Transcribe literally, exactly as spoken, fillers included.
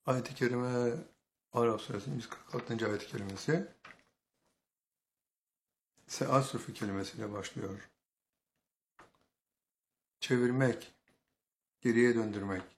Ayet-i Kerime Araf Suresinin yüz kırk altıncı ayet-i kerimesi seasrufu kelimesiyle başlıyor. Çevirmek, geriye döndürmek.